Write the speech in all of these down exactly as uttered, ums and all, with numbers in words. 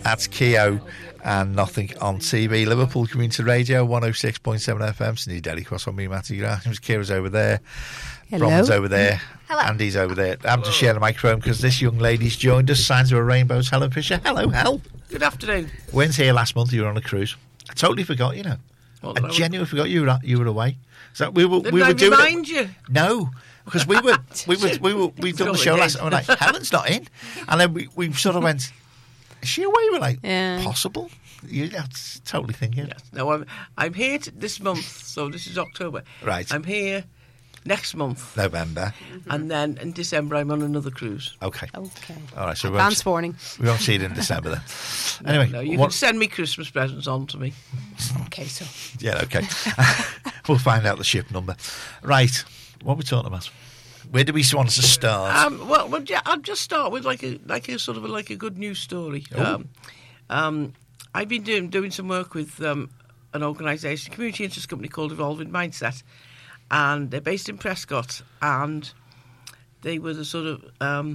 That's Keogh and Nothing on T V. Liverpool Community Radio, one oh six point seven F M. Sydney Daily Cross on me, Matty Grimes. Kira's over there. Hello. Bronwyn's over there. Hello. Andy's over there. I'm just sharing the microphone because this young lady's joined us. Signs of a Rainbow's Helen Fisher. Hello, Hel. Good afternoon. When's here last month? You were on a cruise. I totally forgot, you know. What, I genuinely forgot you were you were away. So we were Didn't we I were doing remind it. you? No, because we were we were we were we done the show last. I'm like, Helen's not in, and then we, we sort of went, is she away? We're like, yeah. Possible. You that's totally thinking. Yes. No, I'm I'm here to, this month, so this is October. Right. I'm here next month, November, and then in December I'm on another cruise. Okay. Okay. All right. So we Advance won't, warning. we won't see it in December then. Anyway, No, you what, can send me Christmas presents on to me. Okay, so. yeah, okay. We'll find out the ship number. Right. What are we talking about? Where do we want to start? Um, well, well, yeah, I'll just start with like a like a sort of a, like a good news story. Oh. Um, um, I've been doing doing some work with um, an organisation, a community interest company called Evolving Mindset, and they're based in Prescott, and they were the sort of um,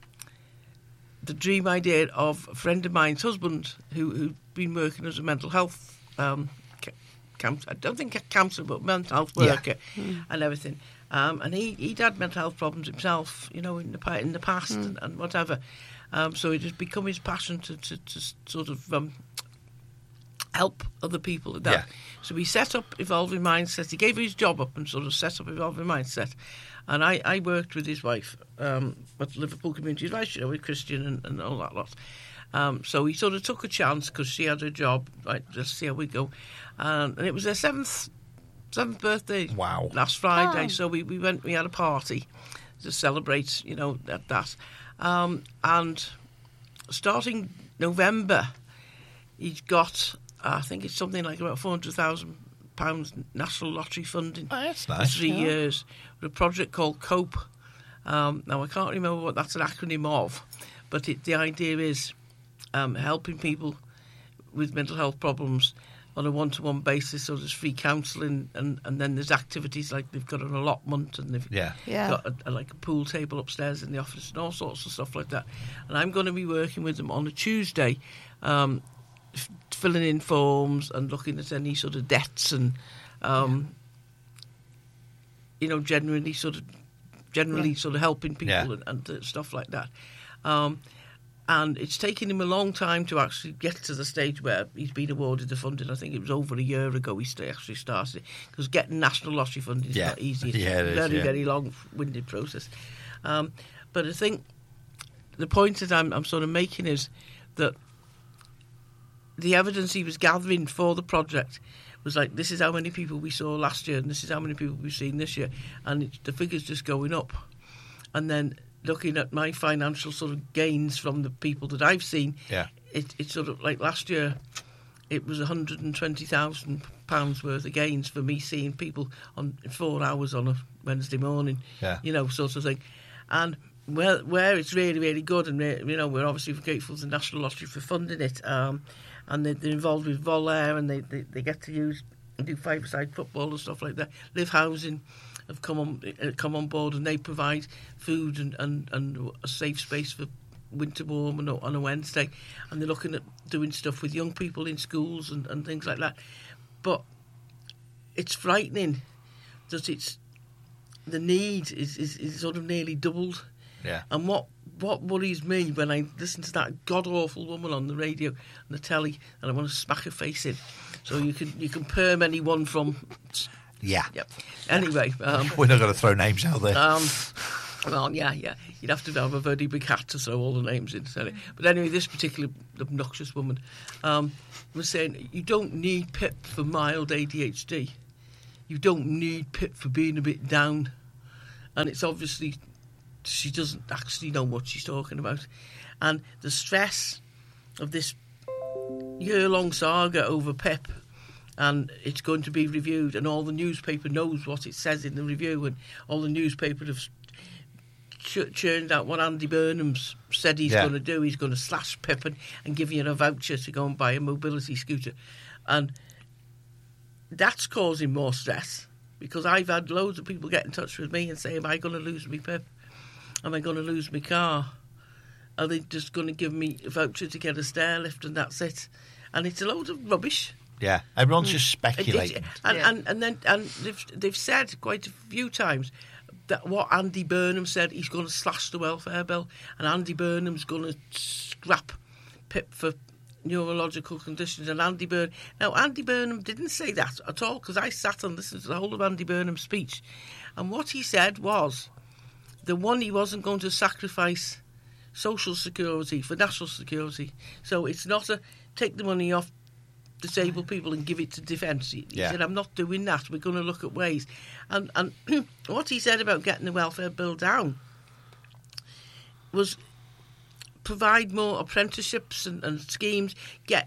the dream idea of a friend of mine's husband who who'd been working as a mental health um, camp, I don't think a counsellor, but mental health worker yeah. mm. and everything. Um, and he, he'd had mental health problems himself, you know, in the in the past mm. and, and whatever. Um, so it has become his passion to, to, to sort of um, help other people with that. Yeah. So he set up Evolving Mindset. He gave his job up and sort of set up Evolving Mindset. And I, I worked with his wife um, at Liverpool Community Advice, you know, with Christian and, and all that lot. Um, so he sort of took a chance because she had a job. Right, just see how we go. Um, and it was their seventh seventh birthday. Wow. Last Friday. Oh. So we, we went. We had a party to celebrate. You know that that. Um, and starting November, he's got. Uh, I think it's something like about four hundred thousand pounds national lottery funding. Oh, that's nice. For three yeah. years with a project called COPE. Um, now I can't remember what that's an acronym of, but it, the idea is um, helping people with mental health problems on a one-to-one basis. So there's free counselling, and, and then there's activities like they've got an allotment, and they've Yeah. Yeah. got a, a, like a pool table upstairs in the office and all sorts of stuff like that. And I'm going to be working with them on a Tuesday, um, f- filling in forms and looking at any sort of debts and, um, you know, generally sort of generally Yeah. sort of helping people Yeah. and, and uh, stuff like that. Um, and it's taken him a long time to actually get to the stage where he's been awarded the funding. I think it was over a year ago he st- actually started it, because getting national lottery funding is Yeah. not easy. It's Yeah, it a is, very, yeah. very long-winded process. Um, but I think the point that I'm, I'm sort of making is that the evidence he was gathering for the project was like, this is how many people we saw last year and this is how many people we've seen this year. And it, the figure's just going up. And then looking at my financial sort of gains from the people that I've seen, Yeah. it, it's sort of like last year, it was one hundred twenty thousand pounds worth of gains for me seeing people on four hours on a Wednesday morning, Yeah. you know, sort of thing. And where where it's really, really good, and, you know, we're obviously grateful to the National Lottery for funding it, um, and they, they're involved with Volair, and they, they, they get to use and do five-a-side football and stuff like that. Live Housing have come on uh, come on board, and they provide food and, and, and a safe space for winter warm on a, on a Wednesday, and they're looking at doing stuff with young people in schools and, and things like that. But it's frightening that it's the need is, is, is sort of nearly doubled. Yeah. And what what worries me when I listen to that god awful woman on the radio and the telly, and I want to smack her face in. So you can you can perm anyone from. Yeah. Yep. Anyway, um, We're not going to throw names out there. um, well, yeah, yeah. You'd have to have a very big hat to throw all the names in. So. But anyway, this particular obnoxious woman um, was saying, you don't need P I P for mild A D H D. You don't need P I P for being a bit down. And it's obviously she doesn't actually know what she's talking about. And the stress of this year-long saga over P I P, and it's going to be reviewed, and all the newspaper knows what it says in the review, and all the newspaper have ch- churned out what Andy Burnham's said he's Yeah. going to do. He's going to slash P I P and, and give you a voucher to go and buy a mobility scooter. And that's causing more stress, because I've had loads of people get in touch with me and say, am I going to lose my P I P? Am I going to lose my car? are they just going to give me a voucher to get a stair lift and that's it? And it's a load of rubbish. Yeah, everyone's Mm. just speculating. It, it, and, Yeah. and and then and they've they've said quite a few times that what Andy Burnham said, he's going to slash the welfare bill, and Andy Burnham's going to scrap PIP for neurological conditions. And Andy Burnham, now Andy Burnham didn't say that at all, because I sat and listened to the whole of Andy Burnham's speech, and what he said was the one, he wasn't going to sacrifice social security for national security. So it's not a take the money off disabled people and give it to defence. He Yeah. said, I'm not doing that. We're going to look at ways. And and what he said about getting the welfare bill down was provide more apprenticeships and, and schemes, get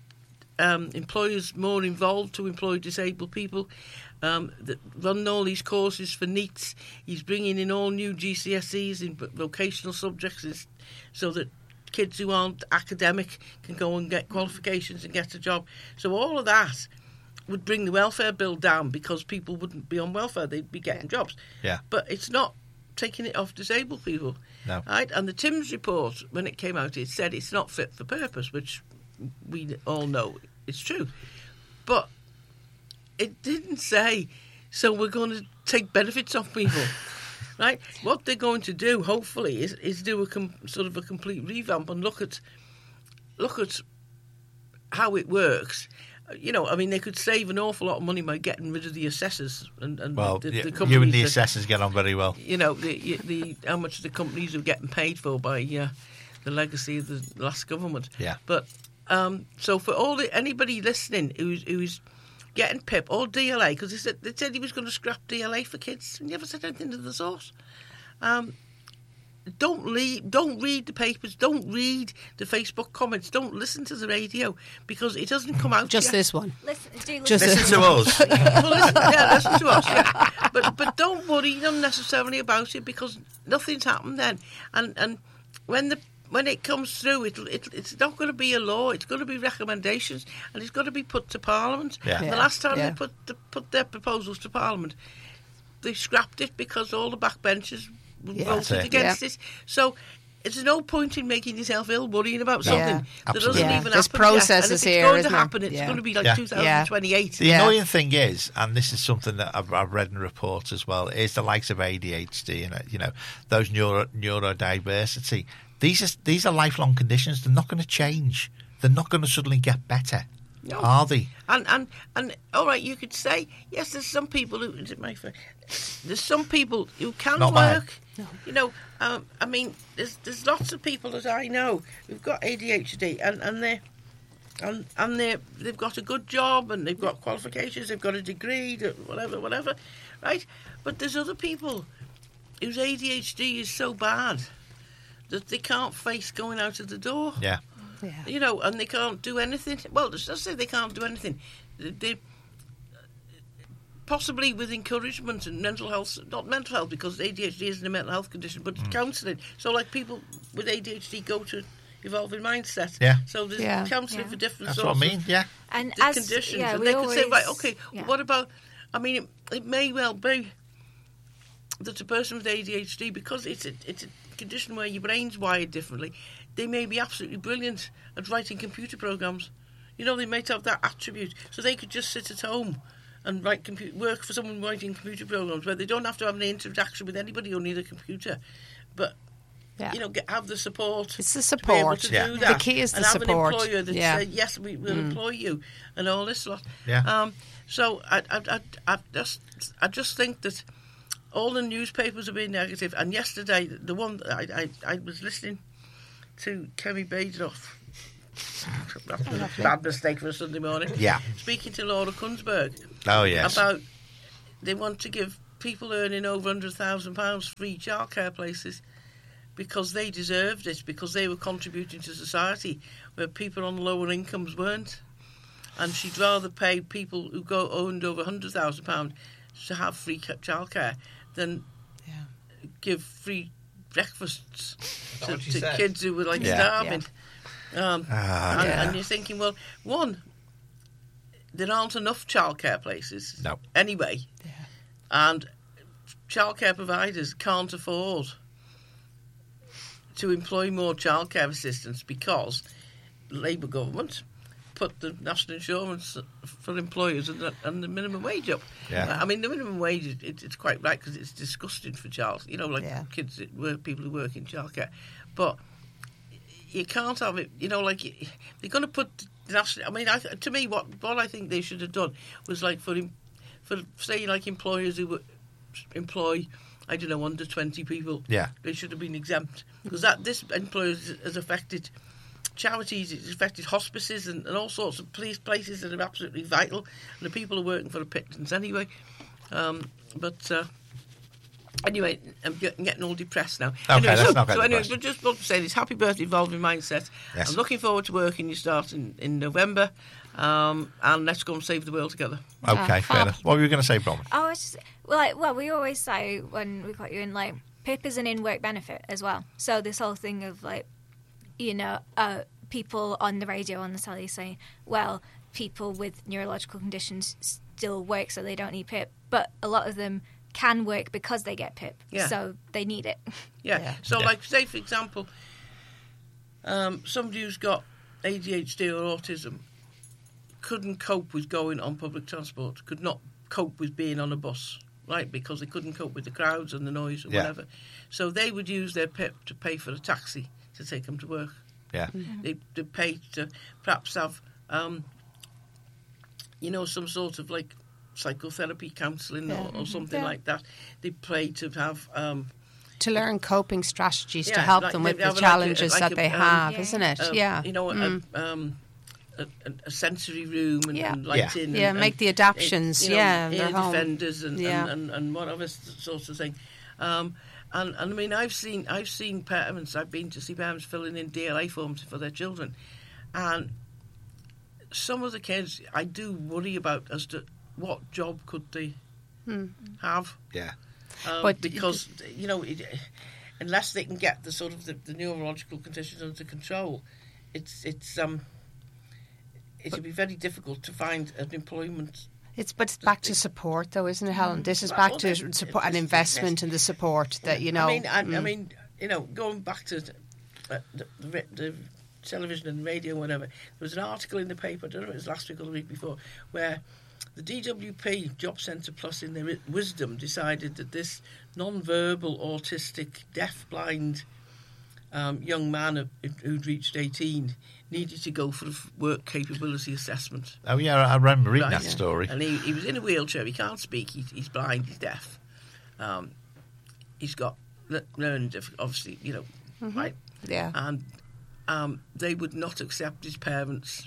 um, employers more involved to employ disabled people, um, that run all these courses for NEETs. He's bringing in all new G C S Es in vocational subjects so that kids who aren't academic can go and get qualifications and get a job. So all of that would bring the welfare bill down, because people wouldn't be on welfare, they'd be getting jobs. Yeah. But it's not taking it off disabled people. No. Right? And the Timms report, when it came out, it said it's not fit for purpose, which we all know it's true. But it didn't say, so we're going to take benefits off people. Right? What they're going to do, hopefully, is, is do a com- sort of a complete revamp and look at look at how it works. You know, I mean, they could save an awful lot of money by getting rid of the assessors and, and Well, the, y- the you companies. and the that- assessors get on very well. You know, the the how much the companies are getting paid for by uh, the legacy of the last government. Yeah. But um, so for all the, anybody listening who's who's getting PIP or D L A, because they said, they said he was going to scrap D L A for kids, he never said anything to the source. Um, don't read, don't read the papers, don't read the Facebook comments, don't listen to the radio, because it doesn't come out Just yet. this one. Listen, do listen. Just Listen to us. Well, listen, yeah, listen to us. Yeah. But but don't worry unnecessarily about it, because nothing's happened then. And and when the when it comes through, it, it it's not going to be a law. It's going to be recommendations, and it's got to be put to Parliament. Yeah. And Yeah, the last time yeah. they put the, put their proposals to Parliament, they scrapped it because all the backbenchers Yeah. voted That's it. against Yeah. it. So. There's no point in making yourself ill worrying about something Yeah. that doesn't Absolutely. Yeah. even There's happen processes yet. And if it's here, going isn't to there? happen, it's Yeah. going to be like Yeah. two thousand twenty-eight. The Yeah. annoying thing is, and this is something that I've, I've read in reports as well, is the likes of A D H D and uh, you know those neuro neurodiversity. These are these are lifelong conditions. They're not going to change. They're not going to suddenly get better, No. are they? And and and all right, you could say yes. There's some people who is it my phone? There's some people who can Not mine. work. You know, um, I mean, there's there's lots of people that I know who've got A D H D and and they and and they they've got a good job and they've got qualifications. They've got a degree, whatever, whatever, right? But there's other people whose A D H D is so bad that they can't face going out of the door. Yeah. Yeah. You know, and they can't do anything. Well, let's just say they can't do anything. They, they possibly with encouragement and mental health, not mental health because A D H D isn't a mental health condition, but counselling. So, like people with A D H D go to Evolving Mindset. Yeah. So there's Yeah. counselling Yeah. for different That's sorts what I mean. of Yeah. And the as conditions, yeah, and we they could say, right, always- okay, yeah. what about? I mean, it, it may well be that a person with A D H D, because it's a, it's a condition where your brain's wired differently, they may be absolutely brilliant at writing computer programs. You know, they might have that attribute, so they could just sit at home and write compu- work for someone writing computer programs where they don't have to have an interaction with anybody on either computer, but. Yeah. You know, get, have the support. It's the To be able support. to Yeah. do The that. key is the and have support. an employer that Yeah. said, yes, we will employ you, and all this lot. Yeah. Um, so I, I, I, I just, I just think that all the newspapers are being negative. And yesterday, the one I, I, I was listening to Kemi Baidroff. That's a bad mistake for a Sunday morning. Yeah. Speaking to Laura Kunsberg Oh yes. about they want to give people earning over one hundred thousand pounds free childcare places because they deserved it, because they were contributing to society where people on lower incomes weren't. And she'd rather pay people who go owned over one hundred thousand pounds to have free ca- childcare than Yeah. give free breakfasts that to, what she to said? kids who were like Yeah. starving. Um, Ah, and, yeah. and you're thinking, well, one, there aren't enough childcare places No. anyway, Yeah. and childcare providers can't afford to employ more childcare assistants because Labour government put the national insurance for employers and the, and the minimum wage up. Yeah. I mean, the minimum wage, it, it's quite right because it's disgusting for child, you know, like Yeah. kids that work, people who work in childcare. But you can't have it, you know, like they're going to put the national. I mean, I, to me, what what I think they should have done was like for for say like employers who would employ, I don't know, under twenty people. Yeah. They should have been exempt because that this employers has affected charities, it's affected hospices and, and all sorts of police places that are absolutely vital, and the people are working for a pittance anyway. Um, but uh, anyway, I'm getting, getting all depressed now. Okay, anyway, let's so, not get so anyway, depressed. but just want to say this: happy birthday, Evolving Mindset. Yes. I'm looking forward to working you start in, in November, um, and let's go and save the world together. Okay, Oh, fair fab. enough. What were you going to say, Bronwyn? I was just, well, like, well, we always say when we got you in, like, P I P is an in-work benefit as well. So this whole thing of, like, you know, uh, people on the radio, on the telly saying, well, people with neurological conditions still work so they don't need P I P. But a lot of them can work because they get P I P. Yeah. So they need it. Yeah. Yeah. So, Yeah. like, say for example, um, somebody who's got A D H D or autism couldn't cope with going on public transport, could not cope with being on a bus, right? Because they couldn't cope with the crowds and the noise or Yeah. whatever. So they would use their P I P to pay for a taxi to take them to work. Yeah. They they pay to perhaps have, um, you know, some sort of like psychotherapy counselling Yeah. or, or something Yeah. like that. They pay to have. Um, To learn coping strategies to Yeah, help like them with they the have like a- challenges like that a, they um, have, Yeah. isn't it? um, yeah. you know, Mm. a, um, a, a sensory room and, Yeah. and lighting. Yeah, and, make and, the adaptions, you know, yeah, in air their home. defenders and, Yeah. and, and, and whatever s- sorts of thing. Um, and, and I mean, I've seen I've seen parents. I've been to see parents filling in D L A forms for their children, and some of the kids I do worry about as to what job could they have. Yeah. Um, But- because you know, it, unless they can get the sort of the, the neurological conditions under control, it's it's um, it'll be very difficult to find an employment. It's but it's back to support, though, isn't it, Helen? This is Well, back well, to that's- support an that's- investment that's- in the support that you know. I mean, I, I mm. mean, you know, going back to the, uh, the, the, the television and radio, and whatever. There was an article in the paper. I don't know if it was last week or the week before, where the D W P Job Centre Plus, in their wisdom, decided that this non-verbal, autistic, deaf-blind um, young man who- who'd reached eighteen needed to go for a work capability assessment. Oh, yeah, I remember reading Right. that story. And he, he was in a wheelchair. He can't speak. He, he's blind. He's deaf. Um, he's got le- learning diff- obviously, you know, right? yeah. And um, they would not accept his parents'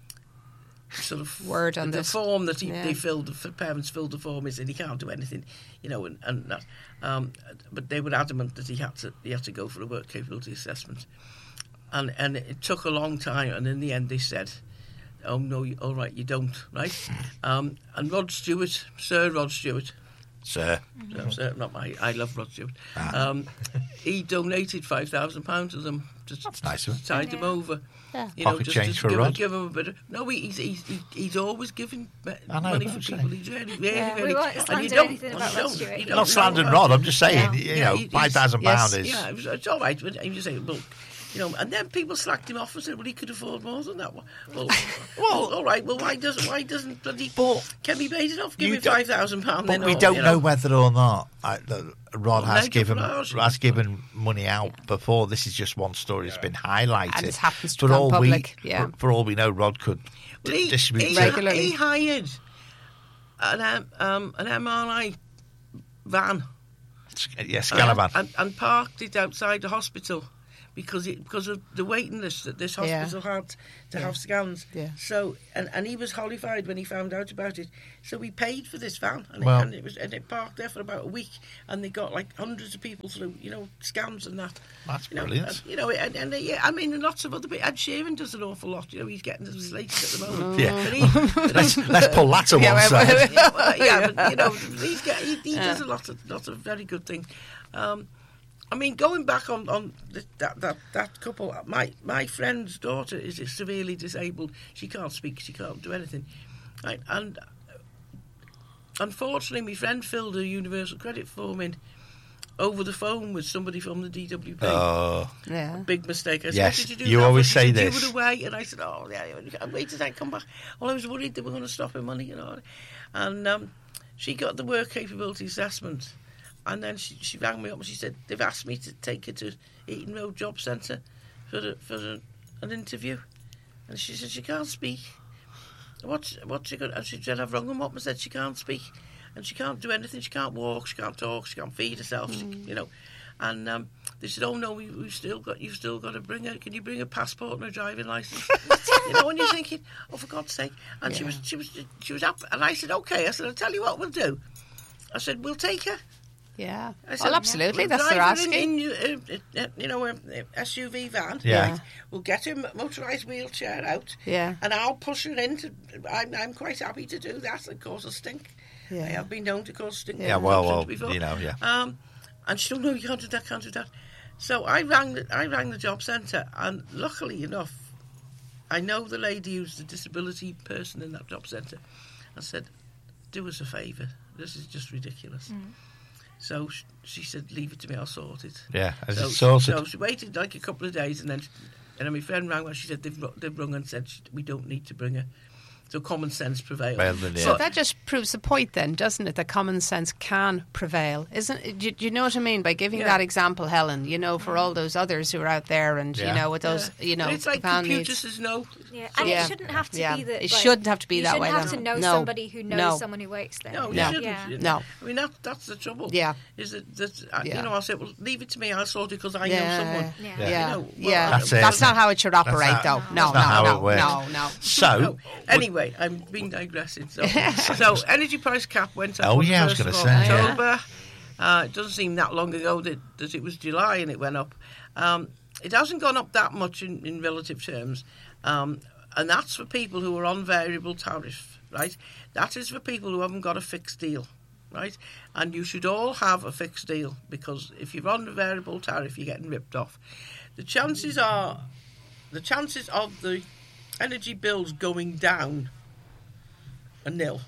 sort of Word on the, this. form that he, Yeah. they filled. The parents filled the form. He said he can't do anything, you know, and, and that. Um, but they were adamant that he had to he had to go for a work capability assessment, and and it took a long time. And in the end, they said, "Oh no, you, all right, you don't, right?" Um, and Rod Stewart, Sir Rod Stewart. Sir. No, sir, not my. I love Rod Stewart. Ah. Um, he donated five thousand pounds to them. Just That's nice of him. Tied them Yeah. over. Yeah. You Pocket just, change just for give, Rod. give him a bit. Of, no, he, he's, he's he- he's always giving ma- I know, money but for I'm people. saying. He's really, really, Yeah, we really. won't and slander you don't- anything and about you Rod don't- Stewart. you Not don't Not know slandering about- Rod, I'm just saying, Yeah. you Yeah, know, he- he's- five thousand pounds yes. is... Yeah, it was, it's all right. But you say, look, you know, and then people slacked him off and said, well, he could afford more than that. Well, well, well all right. Well, why doesn't why doesn't bloody But Kemi Badenoff give you me don't- five thousand pounds? But then, we or, don't you know whether or not uh, the- Rod Well, has Nigel given Farage. has given money out before. This is just one story that's been highlighted. And it happens to for become all public, we, yeah. for, for all we know, Rod could Well, d- he, distribute. he, to- Regularly. he hired an um, um, an M R I van. Yes, Uh, Calaban. and, and parked it outside the hospital because it because of the waiting list that this Yeah. hospital had to Yeah. have scans. Yeah. So and, and he was horrified when he found out about it. So we paid for this van, and, Well- it, and it was and it parked there for about a week, and they got like hundreds of people through, you know, scans and that. That's you know, brilliant. and, you know, and, and uh, yeah, I mean, and lots of other people. Ed Sheeran does an awful lot. You know, he's getting slated at the moment. Yeah. But he, but let's, let's pull that to Yeah, one well, side. yeah, well, yeah, but you know, he's got, he, he does a lot of lots of very good things. Um, I mean, going back on on th- that that that couple, my my friend's daughter is severely disabled. She can't speak. She can't do anything. Right, and uh, unfortunately, my friend filled a universal credit form in, over the phone with somebody from the D W P. Oh, Yeah. Big mistake. I said, Yes, what did you do? you now? always What did say you do this. with away? And I said, oh, yeah, I'm waiting till I come back. Well, I was worried they were going to stop him money, you know. And um, she got the work capability assessment. And then she, she rang me up and she said, they've asked me to take her to Eaton Road Job Centre for, the, for the, an interview. And she said, she can't speak. What's, what's she going to... And she said, I've rung them up and said she can't speak. And she can't do anything. She can't walk, she can't talk, she can't feed herself, she, you know. And um, they said, "Oh no, we, we've still got you've still got to bring a. Can you bring a passport and a driving license?" You know, and you're thinking, "Oh, for God's sake!" And Yeah. she was she was she was up, and I said, "Okay." I said, "I'll tell you what we'll do." I said, "We'll take her." Yeah. I said, Well, absolutely. we'll That's drive their her asking. In, in uh, uh, you know, a, a S U V van. Yeah. Right? We'll get her motorised wheelchair out. Yeah. And I'll push her into. I'm I'm quite happy to do that. It causes a stink. Yeah. I have been known to cause stink. yeah. Well, well, before. you know, yeah. Um, and she said, no, you can't do that, can't do that. So I rang the, I rang the job centre, and luckily enough, I know the lady who's the disability person in that job centre. I said, do us a favour, this is just ridiculous. Mm. So she, she said, leave it to me, I'll sort it. Yeah, as so, it's sorted. So she waited like a couple of days, and then, and then my friend rang her, she said, they've, they've rung and said, we don't need to bring her. So common sense prevailed. Well, then, yeah. So that just proves the point then, doesn't it? That common sense can prevail. Isn't it? Do, do you know what I mean? By giving Yeah. that example, Helen, you know, for all those others who are out there and, Yeah. you know, with those, Yeah. you know, But it's like van computer needs. says no. Yeah, and Yeah. it shouldn't have to Yeah. be that. It like, shouldn't have to be you that shouldn't way, have no. to know No. somebody who knows No. someone who works there. No, you No. shouldn't. Yeah. you know. No. I mean, that, that's the trouble. Yeah. Is that, that uh, Yeah. you know, I'll say, well, leave it to me, I'll sort it because I Yeah. know someone. Yeah. Yeah, Yeah. yeah. You know, well, yeah. That's it. That's not how it should operate, not- though. that's No, not no, how no, it works. no, no. So, No. Anyway, I'm being digressing. So, so energy price cap went up Oh, on yeah, I the was first gonna of say, yeah. October. Uh, it doesn't seem that long ago that, that it was July and it went up. Um, it hasn't gone up that much in, in relative terms, um, and that's for people who are on variable tariff, right? That is for people who haven't got a fixed deal, right? And you should all have a fixed deal, because if you're on a variable tariff, you're getting ripped off. The chances are, the chances of the energy bills going down are nil.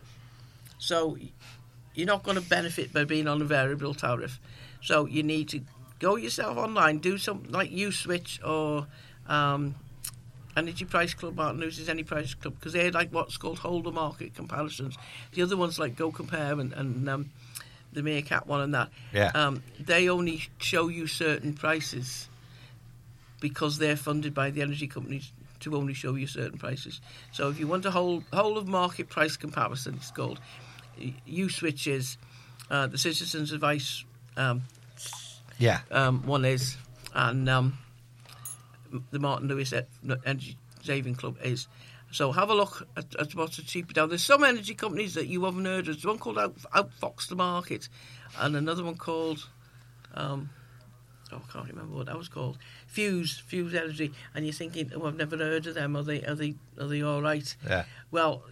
So you're not going to benefit by being on a variable tariff. So you need to go yourself online, do something like USwitch or um, Energy Price Club. Martin uses Any Price Club because they're like what's called whole of market comparisons. The other ones like Go Compare and, and um, the Meerkat one and that. Yeah. Um, they only show you certain prices because they're funded by the energy companies to only show you certain prices. So if you want a whole whole of market price comparison, it's called, USwitch is uh, the Citizens Advice um, yeah. um, one is, and um, the Martin Lewis Energy Saving Club is. So have a look at, at what's cheaper down. There's some energy companies that you haven't heard of. There's one called Out, Outfox the Market, and another one called, um, oh, I can't remember what that was called. Fuse, Fuse Energy, and you're thinking, oh, I've never heard of them. Are they, are they, are they all right? Yeah. Well,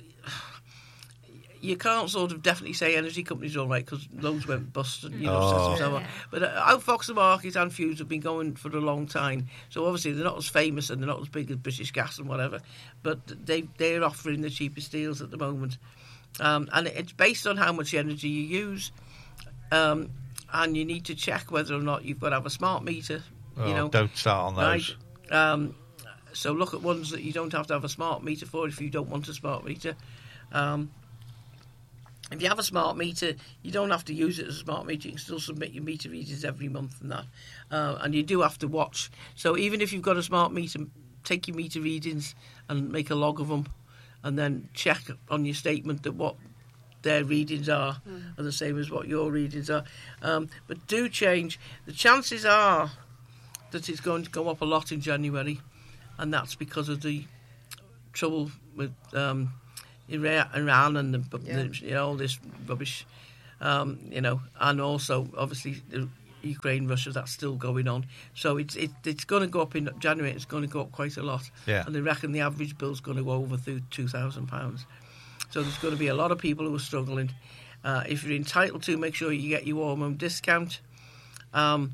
you can't sort of definitely say energy companies are all right because those went bust and, you know, Oh. so on. But uh, Outfox the Market and Fuse have been going for a long time. So obviously they're not as famous and they're not as big as British Gas and whatever. But they, they're offering the cheapest deals at the moment. Um, and it's based on how much energy you use. Um, and you need to check whether or not you've got to have a smart meter. Oh, you know, don't start on those. Right? Um, so look at ones that you don't have to have a smart meter for if you don't want a smart meter. Um, if you have a smart meter, you don't have to use it as a smart meter. You can still submit your meter readings every month and that. Uh, and you do have to watch. So even if you've got a smart meter, take your meter readings and make a log of them, and then check on your statement that what their readings are mm. are the same as what your readings are. Um, but do change. The chances are that it's going to go up a lot in January, and that's because of the trouble with um, Iran and the, Yeah. the, you know, all this rubbish, um, you know, and also obviously the Ukraine, Russia, that's still going on. So it's it, it's going to go up in January. It's going to go up quite a lot, Yeah. and they reckon the average bill's going to go over through two thousand pounds. So there's going to be a lot of people who are struggling. Uh, if you're entitled to, make sure you get your warm home discount. Um,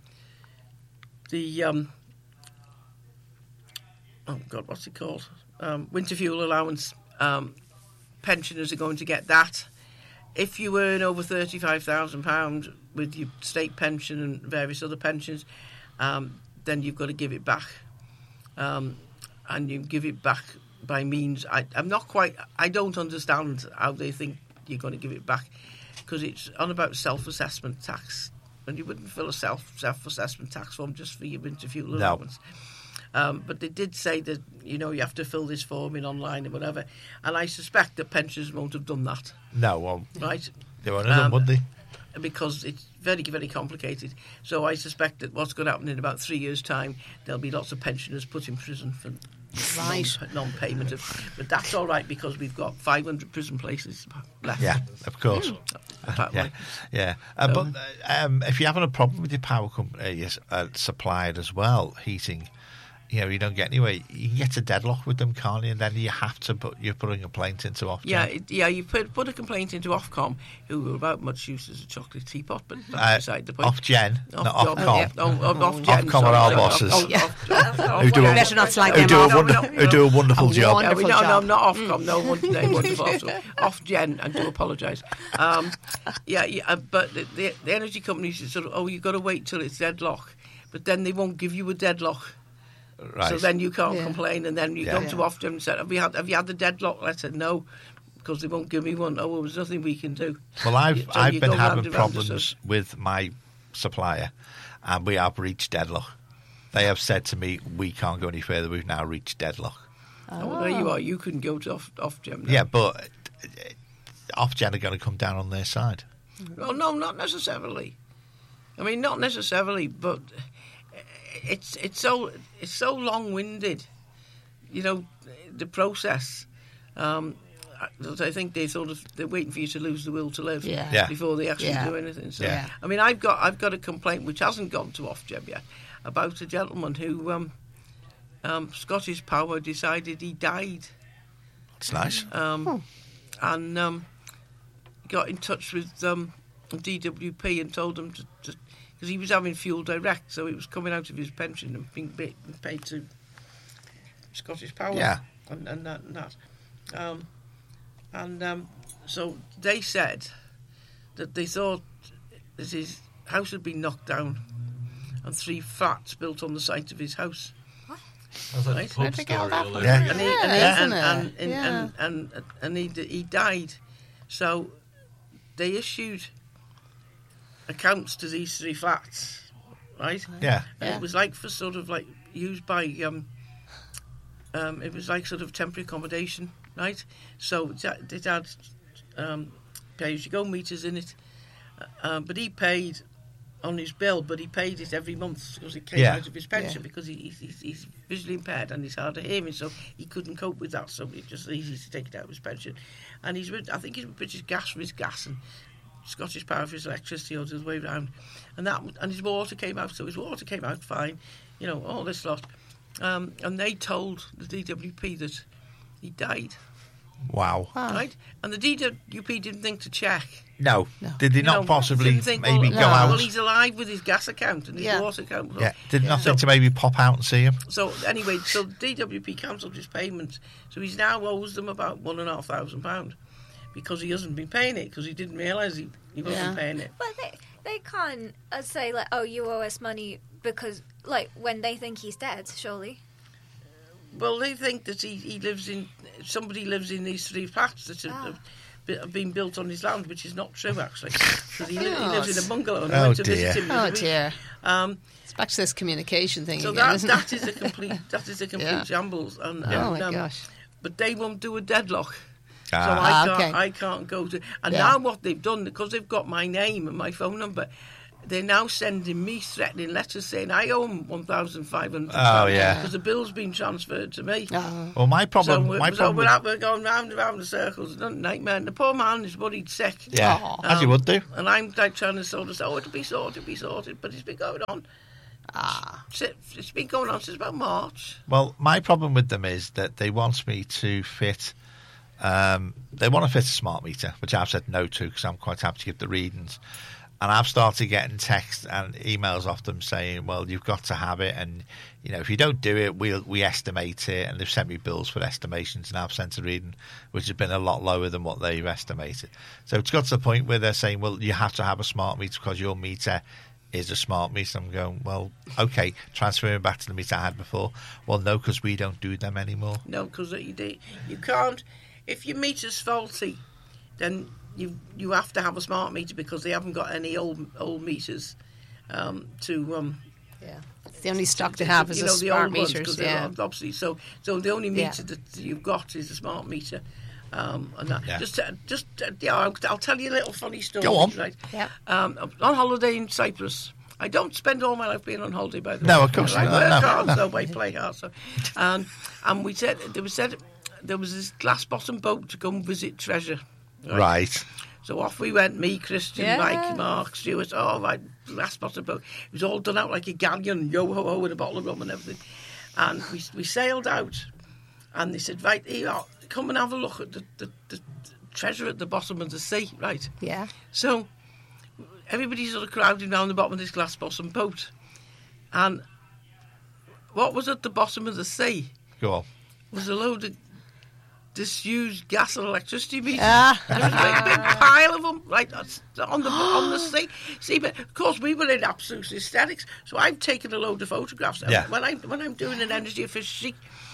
the um, oh god, what's it called? Um, winter fuel allowance. Um, pensioners are going to get that. If you earn over thirty-five thousand pounds, with your state pension and various other pensions, um, then you've got to give it back. Um, and you give it back by means... I, I'm not quite... I don't understand how they think you're going to give it back, because it's on about self-assessment tax, and you wouldn't fill a self, self-assessment tax form just for your winter fuel No. allowance. Um, but they did say that, you know, you have to fill this form in online and whatever, and I suspect that pensioners won't have done that, No, well, right? they won't have done, Um, would they? Because it's very, very complicated. So I suspect that what's going to happen in about three years' time, there'll be lots of pensioners put in prison for Right. non- non-payment of... But that's all right, because we've got five hundred prison places left. Yeah, of course. Apparently. Yeah, yeah. Uh, but uh, um, if you're having a problem with your power company, uh, your uh, supplier as well, heating, you know, you don't get anywhere. You can get to deadlock with them, can't you? And then you have to put you're putting a complaint into Ofgem. Yeah, it, yeah. You put put a complaint into Ofcom, who are about much use as a chocolate teapot, but that's Uh, beside the point. Ofgen, not Ofcom. Ofcom. Oh, oh, oh, Ofgen, Ofcom are sorry. our Oh, bosses. oh, off- off- off- Who do a, Better not slag who them do a, off. wonder, No, no, who do a wonderful A job. wonderful no, no, job. no, not Ofcom. No one, they wonderful. Also. Ofgen, I do apologise. Um, yeah, yeah, uh, but the, the, the energy companies are sort of, oh, you've got to wait till it's deadlock, but then they won't give you a deadlock. Right. So then you can't Yeah. complain, and then you Yeah. go Yeah. to Ofgem and say, have you had, have you had the deadlock letter? No, because they won't give me one. Oh, well, there's nothing we can do. Well, I've So I've you been go round having and round the problems circle. with my supplier, and we have reached deadlock. They have said to me, we can't go any further. We've now reached deadlock. Oh, well, there you are. You couldn't go to off, Ofgem now. Yeah, but uh, Ofgen are going to come down on their side. Well, no, not necessarily. I mean, not necessarily, but it's it's so it's so long-winded. You know, the process. Um, I I think they sort of they're waiting for you to lose the will to live Yeah. Yeah. before they actually Yeah. do anything. So, Yeah. I mean, I've got I've got a complaint which hasn't gone to Ofgem yet about a gentleman who um, um, Scottish Power decided he died. It's nice. um, and um, got in touch with um, D W P and told them to, because he was having fuel direct, so it was coming out of his pension and being ba- paid to Scottish Power. Yeah. and, and that. And, that. Um, and um, so they said that they thought that his house had been knocked down and three flats built on the site of his house. That's like Right. a pub Where'd they get all story that all from? over Yeah. again. and he, Yeah, and, he, isn't and, it? and, and, Yeah. and, and, and he, he died. So they issued accounts to these three flats, right? Yeah. And Yeah. it was like for sort of like used by, um, um, it was like sort of temporary accommodation, right? So it had, it had um, pay-as-you-go meters in it, uh, but he paid on his bill, but he paid it every month because it came Yeah. out of his pension Yeah. because he, he's, he's visually impaired and he's hard of hearing, so he couldn't cope with that. So it's just easy to take it out of his pension. And he's with, I think he's with British Gas for his gas and Scottish Power for his electricity, or the other way around. And that and his water came out, so his water came out fine. You know, all this lot. Um, and they told the D W P that he died, Wow. Wow. right? And the D W P didn't think to check. No. No. Did they You not know, possibly didn't think, maybe well, go no, out? Well, he's alive with his gas account and his Yeah. water account. Yeah. Did Yeah. not think to maybe pop out and see him? So anyway, so D W P cancelled his payments. So he's now owes them about one and a half thousand pound because he hasn't been paying it because he didn't realise he, he wasn't Yeah. paying it. But they they can't uh, say like, oh, you owe us money because like when they think he's dead, surely. Well, they think that he, he lives in somebody lives in these three flats that have, Ah. have be- have been built on his land, which is not true actually. Because he, li- he lives in a bungalow. And I Oh, went to dear. visit him. the Oh other week. dear. Um, It's back to this communication thing so again, that isn't that it? is a complete that is a complete Yeah. shambles. And, Oh and, my um, gosh. But they won't do a deadlock. So Ah. I Ah, can't, okay. I can't go to. And Yeah. now what they've done, because they've got my name and my phone number, they're now sending me threatening letters saying I owe them one thousand five hundred. Oh, yeah. Because the bill's been transferred to me. Oh. Well, my So problem. we're, my so problem. we're, with- out, we're going round and round in circles. It's a nightmare. And the poor man is worried sick. yeah. Aw. As you Um, would do. And I'm like trying to sort of say, oh, it'll be sorted, it'll be sorted. But it's been going on. Ah. si- It's been going on since about March. Well, my problem with them is that they want me to fit. Um, they want to fit a smart meter, which I've said no to because I'm quite happy to give the readings. And I've started getting texts and emails off them saying, well, you've got to have it. And, you know, if you don't do it, we'll, we estimate it. And they've sent me bills for estimations, and I've sent a reading, which has been a lot lower than what they've estimated. So it's got to the point where they're saying, well, you have to have a smart meter because your meter is a smart meter. I'm going, well, okay, transferring back to the meter I had before. Well, no, because we don't do them anymore. No, because you, you can't. If your meter's faulty, then you you have to have a smart meter because they haven't got any old old meters um, to. Um, Yeah, it's the only stock to, they have to, is you a know, the smart old ones, meters. 'cause they're Yeah, obviously. So so the only meter Yeah. that you've got is a smart meter. Um, and that. Yeah. Just, uh, just, uh, yeah. I'll, I'll tell you a little funny story. Go on. Right? Yeah. Um, on holiday in Cyprus. I don't spend all my life being on holiday, by the way. No, of course I not. work No, hard, no. so I play hard. So, and and we said there was said there was this glass bottom boat to come visit Treasure. Right. So off we went, me, Christian, Yeah. Mike, Mark, Stuart, oh, right, last bottom boat. It was all done out like a galleon, yo-ho-ho, with a bottle of rum and everything. And we we sailed out, and they said, right, here, come and have a look at the, the, the treasure at the bottom of the sea, right? yeah. So everybody's sort of crowding down the bottom of this glass bottom boat. And what was at the bottom of the sea Go on. was a load of disused gas and electricity meters. Ah. There was a big, big pile of them, right, on the on the sea. See, but of course we were in absolute hysterics. So I've taken a load of photographs. And Yeah. When I when I'm doing an energy efficiency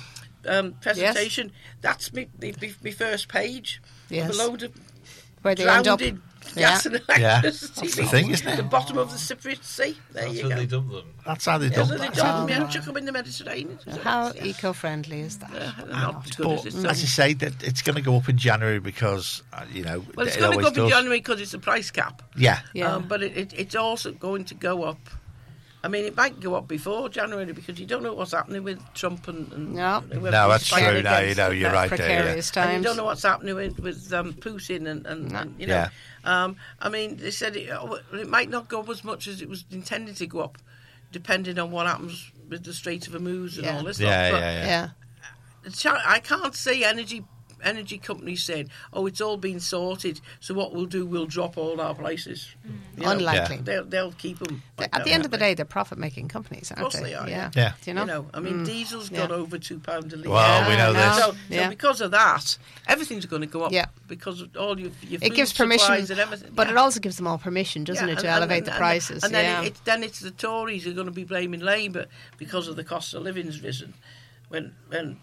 um, presentation, that's me, me, me, me first page. Yes. With a load of Where they end up. drowned gas and Yeah. electricity. That's the thing, isn't it? The bottom of the Cypriot Sea. There That's you when go. they dump them. That's how they Yeah, dump so they that. dump them Oh, and chuck them in the Mediterranean. How eco-friendly is that? Yeah, they're not as good But as it as you sounds. say, that it's going to go up in January because uh, you know Well, it's it going to always go up in does. January because it's a price cap. Yeah, Yeah. Um, but it, it, it's also going to go up. I mean, it might go up before January because you don't know what's happening with Trump and, and No. whoever no, he's that's fighting true. No, you against know, and you're that. right there. Yeah. Precarious And times. you don't know what's happening with, with um, Putin and, and, No. and you know. Yeah. Um, I mean, they said it, oh, it might not go up as much as it was intended to go up, depending on what happens with the Strait of Hormuz and Yeah. all this Yeah, stuff. yeah, But yeah. Yeah. Cha- I can't see energy energy companies saying, "Oh, it's all been sorted, so what we'll do, we'll drop all our prices." You know, Unlikely. They'll they'll keep them. At the end of the day, they're profit-making companies, aren't Of course they? they are, Yeah. yeah. Do you know? You know, I mean, diesel's Yeah. gone over two pound a litre. Well, we know Yeah, this. no. So, so Yeah. because of that, everything's going to go up. Yeah. Because of all your, your It food gives supplies permission, and everything. but Yeah. it also gives them all permission, doesn't Yeah, it, to and- elevate and- the and- prices? And then, yeah. it, it, then it's the Tories who are going to be blaming Labour because of the cost of living's risen, when when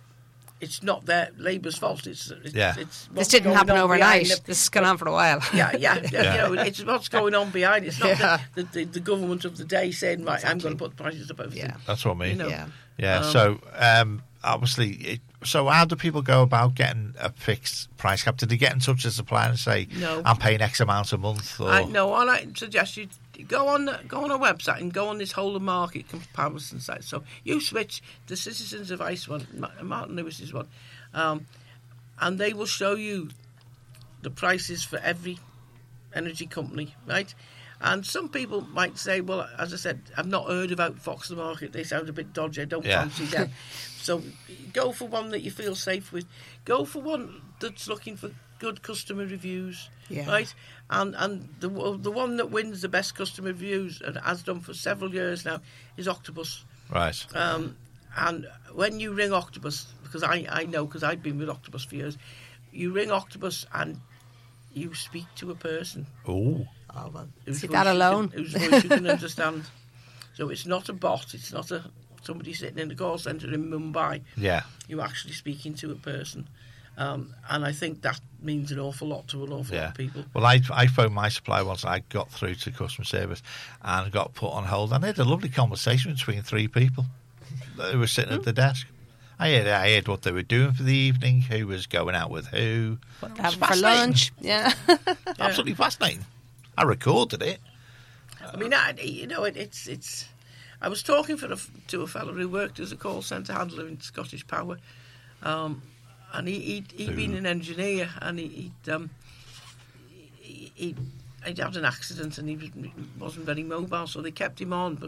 it's not their Labour's fault. It's, it's Yeah. It's this what's didn't going happen on overnight. behind the- This has gone on for a while. Yeah, yeah, yeah, Yeah. You know, it's what's going on behind. It's not Yeah. the, the, the government of the day saying, right, I'm going to put the prices up everything. Yeah. That's what I mean. You know. Yeah. Yeah. Um, so um, obviously, it, so how do people go about getting a fixed price cap? Did they get in touch with the supplier and say, No. "I'm paying X amount a month"? Or I, no, all I suggest you go on go on a website and go on this whole of market comparison site. So you switch the Citizens of Ice one, Ma- Martin Lewis's one, um, and they will show you the prices for every energy company, right? And some people might say, well, as I said, I've not heard about Fox the Market. They sound a bit dodgy. I don't Yeah. fancy them. So go for one that you feel safe with. Go for one that's looking for good customer reviews, Yeah. right? And and the the one that wins the best customer reviews and has done for several years now is Octopus. right. Um, and when you ring Octopus, because I, I know because I've been with Octopus for years, you ring Octopus and you speak to a person. Oh, Oh, well, whose see voice that you alone. can, whose voice you can understand. So it's not a bot. It's not a somebody sitting in the call centre in Mumbai. yeah. You're actually speaking to a person. Um, and I think that means an awful lot to an awful lot Yeah. of people. Well, I, I phoned my supplier once. I got through to customer service and got put on hold. And I had a lovely conversation between three people who were sitting at the desk. I heard, I heard what they were doing for the evening, who was going out with who. What It's they have for fascinating. lunch. Yeah. Absolutely fascinating. I recorded it. I mean, I, you know, it, it's it's. I was talking for a, to a fellow who worked as a call centre handler in Scottish Power, um, and he he'd, he'd been an engineer, and he, he'd um, he, he he'd had an accident, and he was, wasn't very mobile, so they kept him on, but